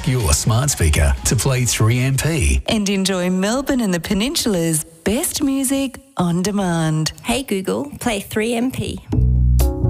your smart speaker to play 3MP. And enjoy Melbourne and the Peninsula's best music on demand. Hey Google, play 3MP.